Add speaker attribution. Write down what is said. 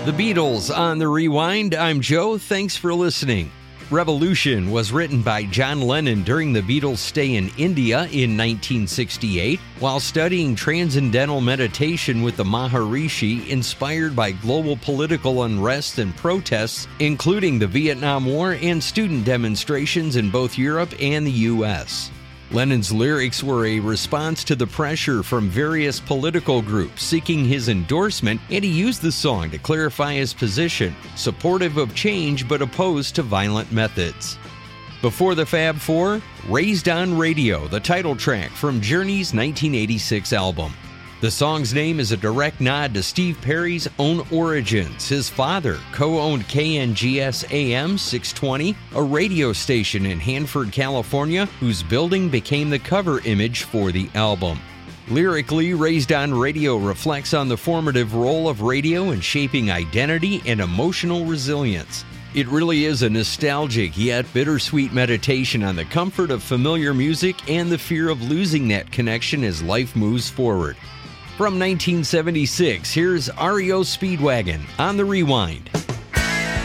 Speaker 1: The Beatles on the Rewind. I'm Joe. Thanks for listening. Revolution was written by John Lennon during the Beatles' stay in India in 1968 while studying transcendental meditation with the Maharishi, inspired by global political unrest and protests, including the Vietnam War and student demonstrations in both Europe and the U.S. Lennon's lyrics were a response to the pressure from various political groups seeking his endorsement, and he used the song to clarify his position, supportive of change but opposed to violent methods. Before the Fab Four, Raised on Radio, the title track from Journey's 1986 album. The song's name is a direct nod to Steve Perry's own origins. His father co-owned KNGS AM 620, a radio station in Hanford, California, whose building became the cover image for the album. Lyrically, Raised on Radio reflects on the formative role of radio in shaping identity and emotional resilience. It really is a nostalgic yet bittersweet meditation on the comfort of familiar music and the fear of losing that connection as life moves forward. From 1976, here's REO Speedwagon on the Rewind.